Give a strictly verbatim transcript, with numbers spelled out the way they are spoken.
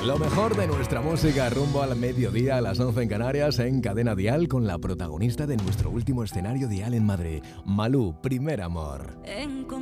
Lo mejor de nuestra música rumbo al mediodía a las once en Canarias en Cadena Dial con la protagonista de nuestro último escenario Dial en Madrid, Malú, Primer Amor.